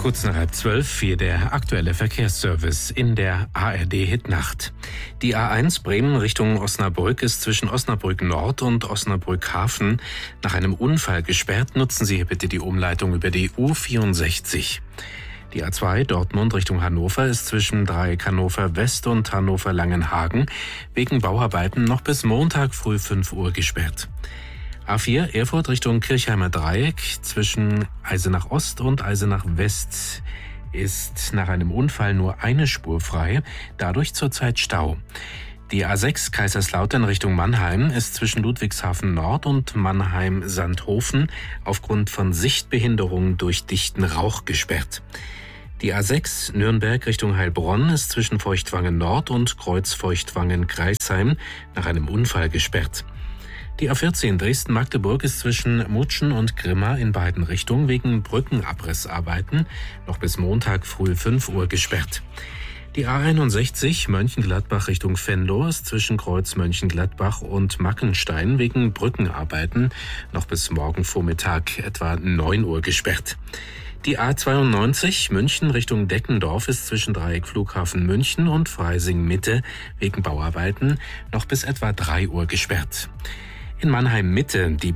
Kurz nach 11:30 hier der aktuelle Verkehrsservice in der ARD-Hitnacht. Die A1 Bremen Richtung Osnabrück ist zwischen Osnabrück Nord und Osnabrück Hafen nach einem Unfall gesperrt. Nutzen Sie hier bitte die Umleitung über die U64. Die A2 Dortmund Richtung Hannover ist zwischen Dreieck Hannover West und Hannover Langenhagen wegen Bauarbeiten noch bis Montag früh 5 Uhr gesperrt. A4 Erfurt Richtung Kirchheimer Dreieck zwischen Eisenach Ost und Eisenach West ist nach einem Unfall nur eine Spur frei, dadurch zurzeit Stau. Die A6 Kaiserslautern Richtung Mannheim ist zwischen Ludwigshafen Nord und Mannheim-Sandhofen aufgrund von Sichtbehinderungen durch dichten Rauch gesperrt. Die A6 Nürnberg Richtung Heilbronn ist zwischen Feuchtwangen Nord und Kreuz-Feuchtwangen-Kreisheim nach einem Unfall gesperrt. Die A14 Dresden-Magdeburg ist zwischen Mutschen und Grimma in beiden Richtungen wegen Brückenabrissarbeiten noch bis Montag früh 5 Uhr gesperrt. Die A61 Mönchengladbach Richtung Venlo ist zwischen Kreuz Mönchengladbach und Mackenstein wegen Brückenarbeiten noch bis morgen Vormittag etwa 9 Uhr gesperrt. Die A92 München Richtung Deckendorf ist zwischen Dreieck Flughafen München und Freising Mitte wegen Bauarbeiten noch bis etwa 3 Uhr gesperrt. In Mannheim Mitte die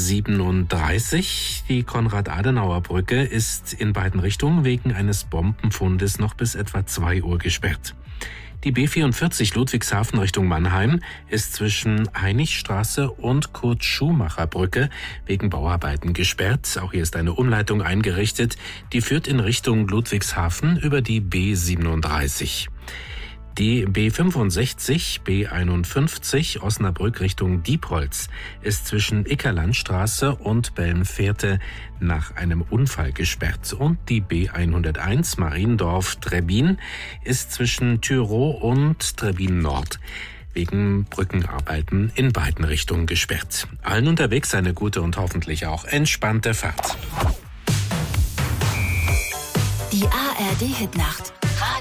B37, die Konrad-Adenauer-Brücke, ist in beiden Richtungen wegen eines Bombenfundes noch bis etwa 2 Uhr gesperrt. Die B44 Ludwigshafen Richtung Mannheim ist zwischen Heinrichstraße und Kurt-Schumacher-Brücke wegen Bauarbeiten gesperrt. Auch hier ist eine Umleitung eingerichtet, die führt in Richtung Ludwigshafen über die B37. Die B65, B51 Osnabrück Richtung Diepholz ist zwischen Ickerlandstraße und Bellenfährte nach einem Unfall gesperrt. Und die B101 Mariendorf-Trebbin ist zwischen Thürow und Trebbin Nord wegen Brückenarbeiten in beiden Richtungen gesperrt. Allen unterwegs eine gute und hoffentlich auch entspannte Fahrt. Die ARD-Hitnacht.